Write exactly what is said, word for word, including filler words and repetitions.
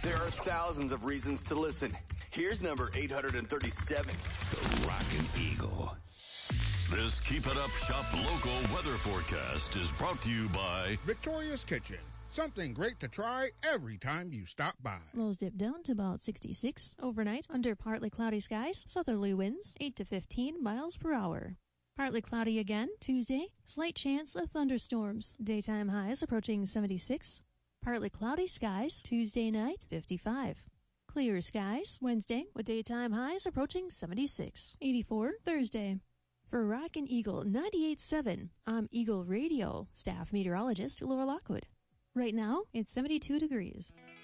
There are thousands of reasons to listen. Here's number eight hundred thirty-seven. The Rockin' Eagle. This Keep It Up Shop local weather forecast is brought to you by Victoria's Kitchen. Something great to try every time you stop by. Lows dip down to about sixty-six overnight under partly cloudy skies. Southerly winds eight to fifteen miles per hour. Partly cloudy again Tuesday. Slight chance of thunderstorms. Daytime highs approaching seventy-six. Partly cloudy skies Tuesday night fifty-five. Clear skies Wednesday with daytime highs approaching seventy-six. eighty-four Thursday. For Rockin' Eagle ninety-eight point seven, I'm Eagle Radio staff meteorologist Laura Lockwood. Right now, it's seventy-two degrees.